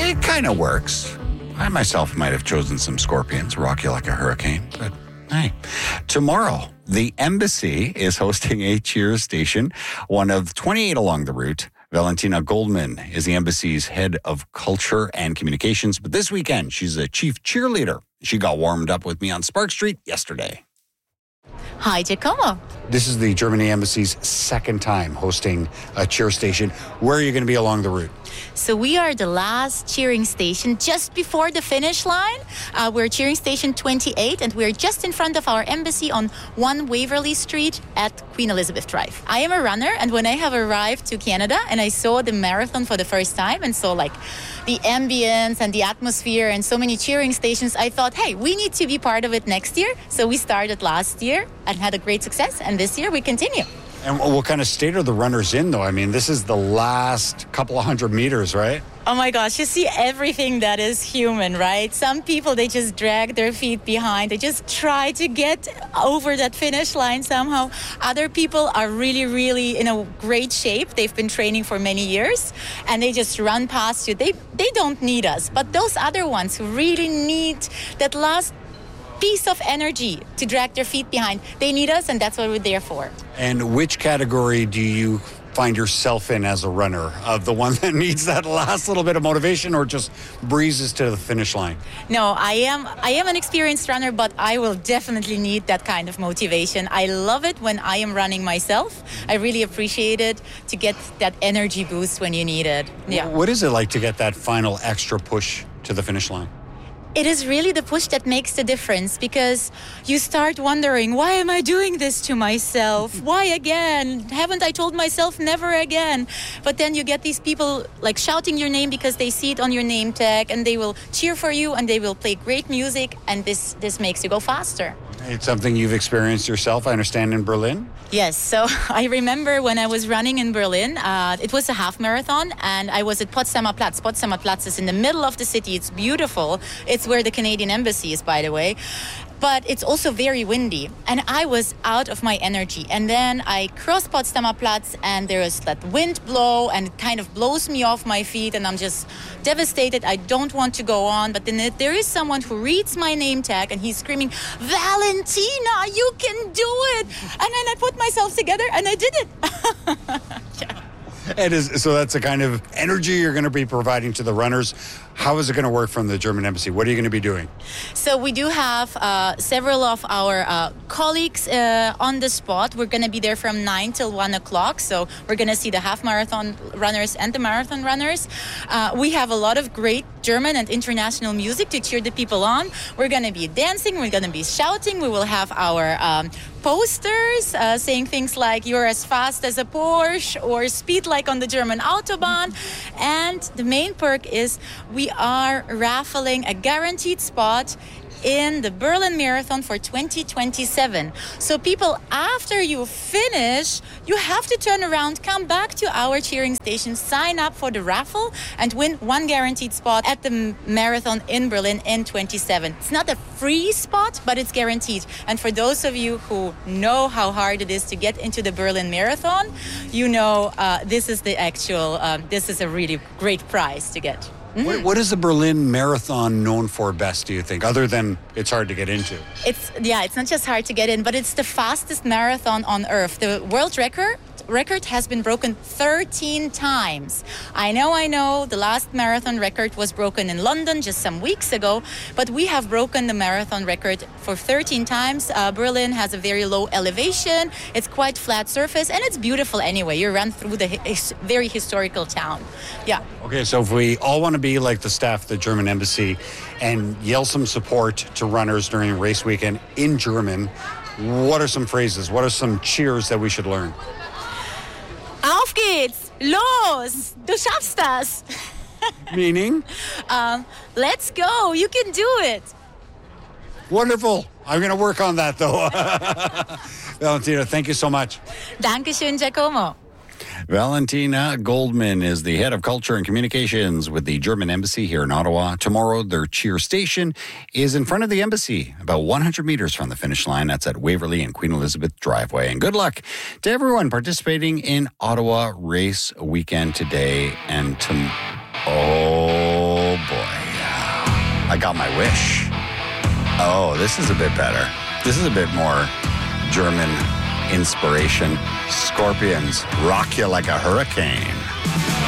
It kind of works. I myself might have chosen some scorpions, rock you like a hurricane, but hey. Tomorrow, the Embassy is hosting a cheer station, one of 28 along the route. Valentina Goldman is the Embassy's head of culture and communications, but this weekend, she's a chief cheerleader. She got warmed up with me on Spark Street yesterday. Hi, Giacomo. This is the Germany Embassy's second time hosting a cheer station. Where are you going to be along the route? So we are the last cheering station just before the finish line. We're cheering station 28, and we're just in front of our embassy on 1 Waverly Street at Queen Elizabeth Drive. I am a runner, and when I have arrived to Canada and I saw the marathon for the first time and saw like the ambience and the atmosphere and so many cheering stations, I thought, hey, we need to be part of it next year. So we started last year and had a great success, and this year we continue. And what kind of state are the runners in, though? I mean, this is the last couple of 100 meters, right? Oh my gosh, you see everything that is human, right? Some people, they just drag their feet behind. They just try to get over that finish line somehow. Other people are really, really in a great shape. They've been training for many years, and they just run past you. They don't need us. But those other ones who really need that last piece of energy to drag their feet behind, they need us, and that's what we're there for. And which category do you find yourself in as a runner? Of the one that needs that last little bit of motivation, or just breezes to the finish line? No, I am an experienced runner, but I will definitely need that kind of motivation. I love it when I am running myself. I really appreciate it to get that energy boost when you need it. Yeah. What is it like to get that final extra push to the finish line? It is really the push that makes the difference, because you start wondering, why am I doing this to myself? Why again? Haven't I told myself never again? But then you get these people like shouting your name because they see it on your name tag, and they will cheer for you and they will play great music, and this makes you go faster. It's something you've experienced yourself, I understand, in Berlin? Yes, so I remember when I was running in Berlin, it was a half marathon, and I was at Potsdamer Platz. Potsdamer Platz is in the middle of the city. It's beautiful. It's where the Canadian Embassy is, by the way. But it's also very windy, and I was out of my energy. And then I crossed Potsdamer Platz, and there is that wind blow, and it kind of blows me off my feet, and I'm just devastated. I don't want to go on. But then there is someone who reads my name tag, and he's screaming, "Valentina, you can do it!" And then I put myself together, and I did it. Yeah. So that's the kind of energy you're going to be providing to the runners. How is it going to work from the German Embassy? What are you going to be doing? So we do have several of our colleagues on the spot. We're going to be there from 9 till 1 o'clock. So we're going to see the half marathon runners and the marathon runners. We have a lot of great German and international music to cheer the people on. We're going to be dancing. We're going to be shouting. We will have our posters saying things like "You're as fast as a Porsche" or "Speed like on the German Autobahn." And the main perk is we are raffling a guaranteed spot in the Berlin Marathon for 2027. So people, after you finish, you have to turn around, come back to our cheering station, sign up for the raffle, and win one guaranteed spot at the marathon in Berlin in 27. It's not a free spot, but it's guaranteed. And for those of you who know how hard it is to get into the Berlin Marathon, you know this is the actual, this is a really great prize to get. Mm-hmm. What is the Berlin Marathon known for best, do you think, other than it's hard to get into? It's not just hard to get in, but it's the fastest marathon on earth. The world record has been broken 13 times. I know, the last marathon record was broken in London just some weeks ago, but we have broken the marathon record for 13 times. Berlin has a very low elevation, it's quite flat surface, and it's beautiful anyway. You run through the very historical town. Yeah. Okay, so if we all want to be like the staff of the German Embassy and yell some support to runners during race weekend in German, what are some phrases, what are some cheers that we should learn? Auf geht's! Los! Du schaffst das! Meaning? Let's go! You can do it! Wonderful! I'm going to work on that, though. Valentina, thank you so much. Dankeschön, Giacomo. Valentina Goldman is the head of culture and communications with the German Embassy here in Ottawa. Tomorrow, their cheer station is in front of the embassy, about 100 meters from the finish line. That's at Waverly and Queen Elizabeth Driveway. And good luck to everyone participating in Ottawa Race Weekend today and tomorrow. Oh, I got my wish. Oh, this is a bit better. This is a bit more German inspiration. Scorpions, rock you like a hurricane.